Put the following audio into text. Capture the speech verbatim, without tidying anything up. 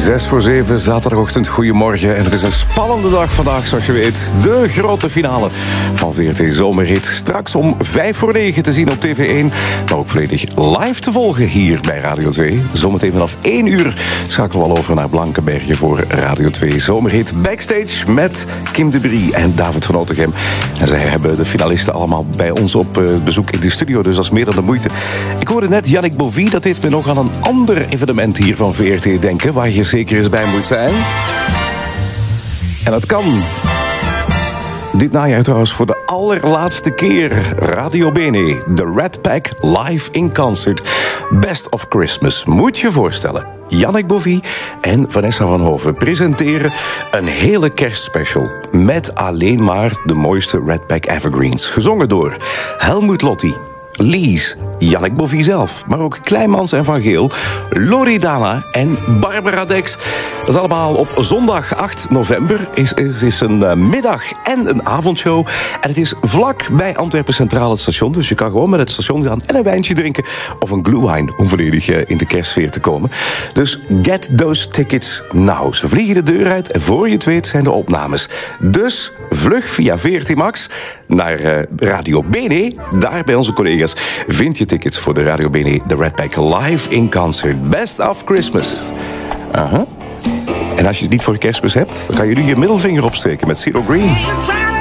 Zes voor zeven, zaterdagochtend, goedemorgen. En het is een spannende dag vandaag, zoals je weet. De grote finale van V R T Zomerhit. Straks om vijf voor negen te zien op T V één. Maar ook volledig live te volgen hier bij Radio twee. Zometeen vanaf één uur schakelen we al over naar Blankenbergen voor Radio twee Zomerhit. Backstage met Kim de Brie en David van Otegem. En zij hebben de finalisten allemaal bij ons op bezoek in de studio. Dus dat is meer dan de moeite. Ik hoorde net Yannick Bovie, dat deed me nog aan een ander evenement hier van V R T denken, waar je zeker eens bij moet zijn. En dat kan. Dit najaar trouwens voor de allerlaatste keer. Radio Bene, de Red Pack live in concert. Best of Christmas, moet je voorstellen. Yannick Bovie en Vanessa van Hoven presenteren een hele kerstspecial met alleen maar de mooiste Red Pack evergreens. Gezongen door Helmut Lotti, Lies, Yannick Bovie zelf, maar ook Kleimans en Van Geel, Loredana en Barbara Dex. Dat allemaal op zondag acht november. Is, is, is een uh, middag- en een avondshow. En het is vlak bij Antwerpen Centraal het station. Dus je kan gewoon met het station gaan en een wijntje drinken. Of een glühwein om volledig uh, in de kerstsfeer te komen. Dus get those tickets now. Ze vliegen de deur uit en voor je het weet zijn de opnames. Dus vlug via V R T Max naar uh, Radio Bene. Daar bij onze collega's vind je tickets voor de Radio Bene, de Red Pack live in concert. Best of Christmas. Aha. En als je het niet voor kerstmis hebt, dan kan je nu je middelvinger opsteken met Zero Green.